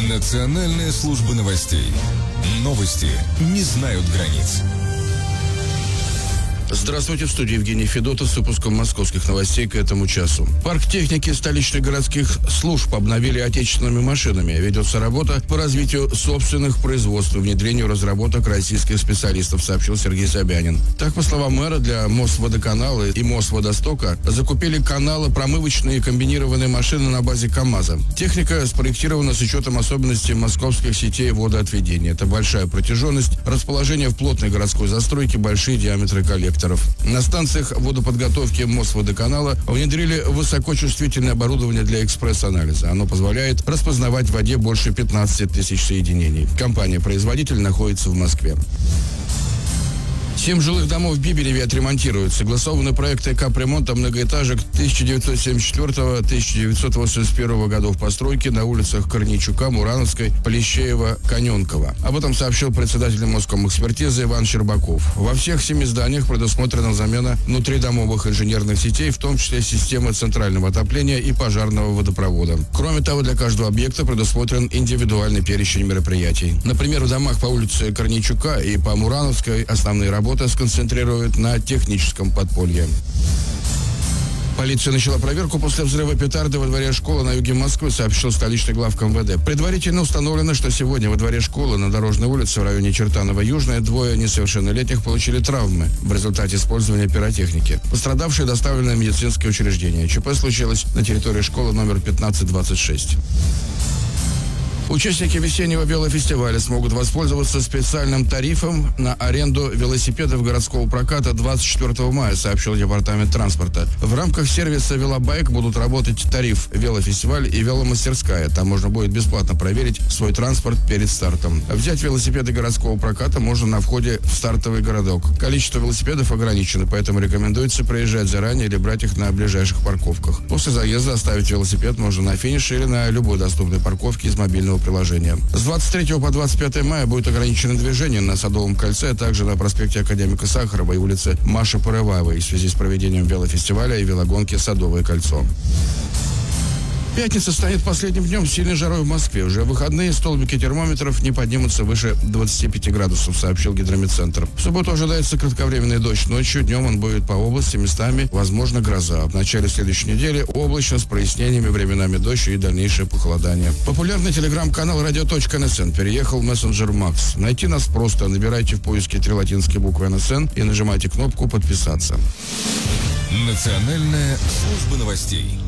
Национальная служба новостей. Новости не знают границ. Здравствуйте, в студии Евгений Федотов с выпуском московских новостей к этому часу. Парк техники столичных городских служб обновили отечественными машинами. Ведется работа по развитию собственных производств и внедрению разработок российских специалистов, сообщил Сергей Собянин. Так, по словам мэра, для Мосводоканала и Мосводостока закупили каналы, промывочные и комбинированные машины на базе КАМАЗа. Техника спроектирована с учетом особенностей московских сетей водоотведения. Это большая протяженность, расположение в плотной городской застройке, большие диаметры коллекторов. На станциях водоподготовки Мосводоканала внедрили высокочувствительное оборудование для экспресс-анализа. Оно позволяет распознавать в воде больше 15 тысяч соединений. Компания-производитель находится в Москве. 7 жилых домов в Бибереве отремонтируют. Согласованы проекты капремонта многоэтажек 1974-1981 годов постройки на улицах Корнейчука, Мурановской, Полищеева, Коненкова. Об этом сообщил председатель Москомэкспертизы Иван Щербаков. Во всех 7 зданиях предусмотрена замена внутридомовых инженерных сетей, в том числе системы центрального отопления и пожарного водопровода. Кроме того, для каждого объекта предусмотрен индивидуальный перечень мероприятий. Например, в домах по улице Корнейчука и по Мурановской основные работы сконцентрируют на техническом подполье. Полиция начала проверку после взрыва петарды во дворе школы на юге Москвы, сообщил столичный главк МВД. Предварительно установлено, что сегодня во дворе школы на Дорожной улице в районе Чертаново-Южная двое несовершеннолетних получили травмы в результате использования пиротехники. Пострадавшие доставлены в медицинское учреждение. ЧП случилось на территории школы номер 1526. Участники весеннего велофестиваля смогут воспользоваться специальным тарифом на аренду велосипедов городского проката 24 мая, сообщил департамент транспорта. В рамках сервиса «Велобайк» будут работать тариф «Велофестиваль» и «Веломастерская». Там можно будет бесплатно проверить свой транспорт перед стартом. Взять велосипеды городского проката можно на входе в стартовый городок. Количество велосипедов ограничено, поэтому рекомендуется приезжать заранее или брать их на ближайших парковках. После заезда оставить велосипед можно на финише или на любой доступной парковке из мобильного приложения. С 23 по 25 мая будет ограничено движение на Садовом кольце, а также на проспекте Академика Сахарова и улице Маши Порываевой в связи с проведением велофестиваля и велогонки «Садовое кольцо». Пятница станет последним днем с сильной жарой в Москве. Уже в выходные столбики термометров не поднимутся выше 25 градусов, сообщил Гидрометцентр. В субботу ожидается кратковременный дождь. Ночью, днем он будет по области, местами возможно гроза. В начале следующей недели облачно с прояснениями, временами дождь и дальнейшее похолодание. Популярный телеграм-канал radio.nsn переехал в мессенджер Макс. Найти нас просто. Набирайте в поиске 3 латинские буквы НСН и нажимайте кнопку «Подписаться». Национальная служба новостей.